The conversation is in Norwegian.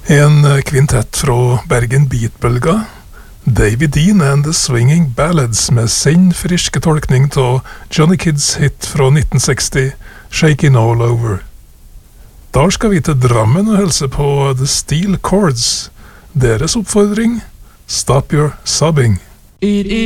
En kvintett fra Bergen Beatbølga, David Dean and the Swinging Ballads med sin friske tolkning av Johnny Kids hit fra 1960, Shakin' All Over. Da skal vi til Drammen og helse på The Steel Chords. Deres oppfordring, Stop Your Sobbing.